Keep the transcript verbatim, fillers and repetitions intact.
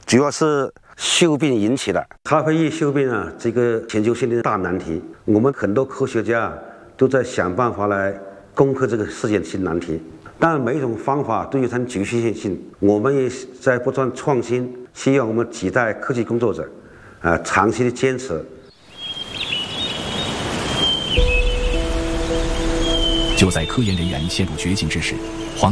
主要是锈病引起的。咖啡叶锈病啊，这个全球性的大难题，我们很多科学家都在想办法来攻克这个世界性难题。当然，每一种方法都有它的局限性，我们也在不断创新，希望我们几代科技工作者啊、呃，长期的坚持。 就在科研人员陷入绝境之时，黄